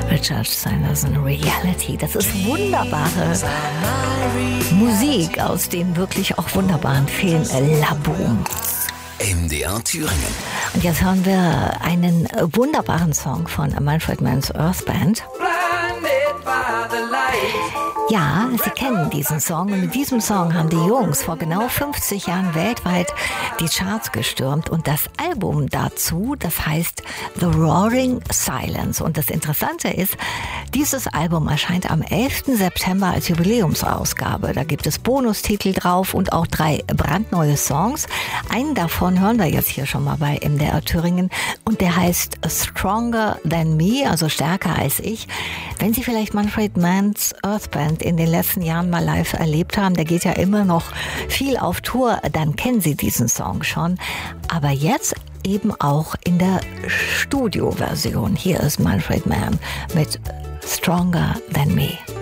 Richard Sanderson, Reality. Das ist wunderbare Musik aus dem wirklich auch wunderbaren Film La Boom. MDR Thüringen. Und jetzt hören wir einen wunderbaren Song von Manfred Mann's Earth Band. Ja, Sie kennen diesen Song und mit diesem Song haben die Jungs vor genau 50 Jahren weltweit die Charts gestürmt und das Album dazu, das heißt The Roaring Silence. Und das Interessante ist, dieses Album erscheint am 11. September als Jubiläumsausgabe. Da gibt es Bonustitel drauf und auch 3 brandneue Songs. Einen davon hören wir jetzt hier schon mal bei MDR Thüringen und der heißt Stronger Than Me, also stärker als ich. Wenn Sie vielleicht Manfred Mann's Earth Band in den letzten Jahren mal live erlebt haben, der geht ja immer noch viel auf Tour, dann kennen Sie diesen Song schon. Aber jetzt eben auch in der Studioversion. Hier ist Manfred Mann mit Stronger Than Me.